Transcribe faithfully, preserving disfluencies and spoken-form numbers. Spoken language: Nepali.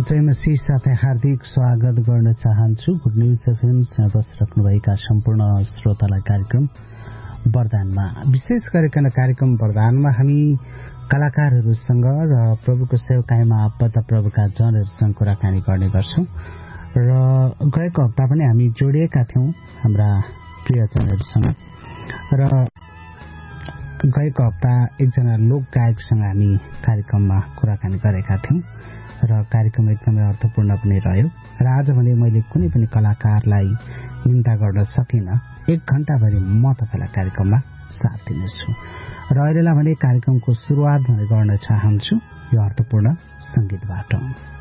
जय मसीह साथै हार्दिक स्वागत गर्न चाहन्छु। गुड न्यूज एफएम बसिराख्नुभएका सम्पूर्ण श्रोतालाई कार्यक्रम वरदानमा, विशेष गरिकन कार्यक्रम वरदानमा हामी कलाकारहरूसँग र प्रभुको सेवकाईमा आबद्ध प्रभुका जनहरूसँग कुराकानी गर्ने गर्छौं। र गएको हप्ता पनि हामी जोडिएका थियौं हाम्रा प्रियजनहरूसँग र गएको हप्ता एकजना लोक गायकसँग हामी कार्यक्रममा कुराकानी गरेका थियौं र कार्यक्रम एकदमै अर्थपूर्ण पनि रह्यो। र आज भने मैले कुनै पनि कलाकारलाई निन्दा गर्न सकिन। एक घण्टाभरि म तपाईलाई कार्यक्रममा साथ दिनेछु र अहिलेलाई भने कार्यक्रमको सुरुवात गर्न चाहन्छु यो अर्थपूर्ण संगीतबाट।